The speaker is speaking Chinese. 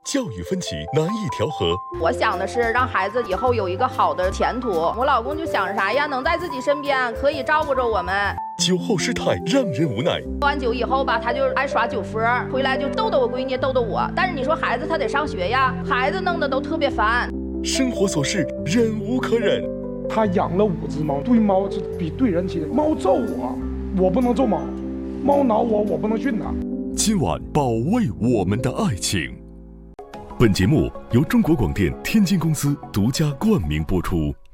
教育分歧难以调和。 我想的是让孩子以后有一个好的前途，我老公就想着啥呀，能在自己身边，可以照顾着我们。 酒后失态让人无奈， 喝完酒以后吧，他就爱耍酒疯，回来就逗逗我闺女，逗逗我。但是你说孩子他得上学呀，孩子弄得都特别烦。 生活琐事忍无可忍。 他养了5只猫，对猫就比对人亲。猫揍我，我不能揍猫；猫挠我，我不能训它。 今晚保卫我们的爱情。本节目由中国广电天津公司独家冠名播出。